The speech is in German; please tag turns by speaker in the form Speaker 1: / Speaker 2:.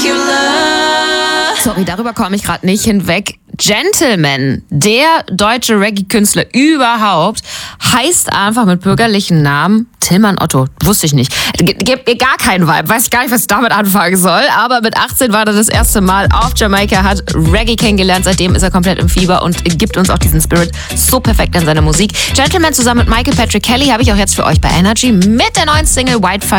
Speaker 1: Sorry, darüber komme ich gerade nicht hinweg. Gentleman, der deutsche Reggae-Künstler überhaupt, heißt einfach mit bürgerlichen Namen Tilman Otto. Wusste ich nicht. Gibt mir gar keinen Vibe. Weiß gar nicht, was ich damit anfangen soll. Aber mit 18 war er das erste Mal auf Jamaika, hat Reggae kennengelernt. Seitdem ist er komplett im Fieber und gibt uns auch diesen Spirit so perfekt in seiner Musik. Gentleman zusammen mit Michael Patrick Kelly habe ich auch jetzt für euch bei Energy mit der neuen Single White Fire.